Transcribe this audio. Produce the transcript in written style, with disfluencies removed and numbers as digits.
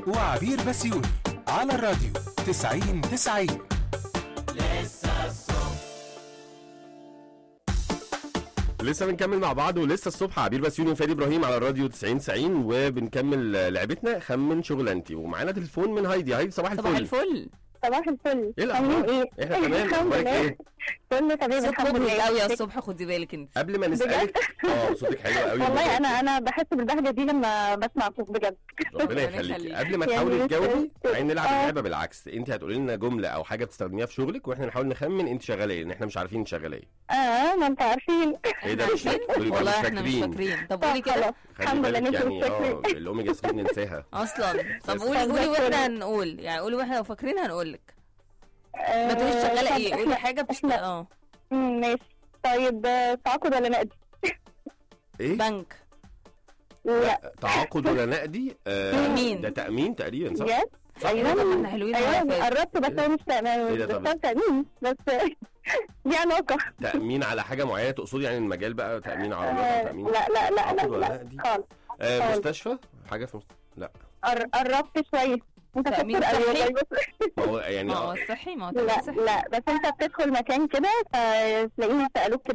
وعبير بسيوني على الراديو 90-90. لسه بنكمل مع بعض، ولسه الصبح عبير بسيوني وفادي ابراهيم على الراديو 90-90، وبنكمل لعبتنا خمن شغلانتي. ومعانا تليفون من هايدي. صباح الفل. صباح الفل. صباح الفل. ايه الاخبار؟ احنا تمام. اخبارك ايه؟ كله تمام الحمد لله. قوي يا الصبح، خدي بالك انت. قبل ما نسالك صوتك حلو قوي والله انا بحس بالبهجه دي لما بسمع صوت بجد. ربنا يخليكي. قبل ما تحاولي تجاوبي عايزين نلعب اللعبه بالعكس. انت هتقولي لنا جمله او حاجه بتستخدميها في شغلك، واحنا نحاول نخمن انت شغاله ايه، لان احنا مش عارفين انت شغاله ايه. ما انت عارفين. ايه ده؟ مش والله احنا مش فاكرين. طب قولي كده. الحمد لله انت مش فاكرين. الاوميجا 3 ننساها اصلا. طب قولي واحنا هنقول، يعني قولي واحنا لو فاكرين هنقول لك. ما تقوليش شغاله ايه، قولي حاجه بتشتغل. ماشي. طيب تعاقد ولا نقدي؟ ايه؟ بنك. لا. تعاقد ولا نقدي؟ تأمين. ده تأمين تقريبا، صح؟ ايوه احنا حلوين. قربت بس هو مش تأمين، بس تأمين بس دي علاقة. تأمين على حاجة معينة تقصدي؟ يعني المجال بقى تأمين عربيات أو تأمين؟ لا لا لا تعاقد ولا لا نقدي؟ خالص. مستشفى؟ حاجة في لا. قربت شوية. انت تأمين صحي؟ ما هو يعني ما هو الصحي، ما هو لا لا، بس انت بتدخل مكان كده فتلاقيهم سألوك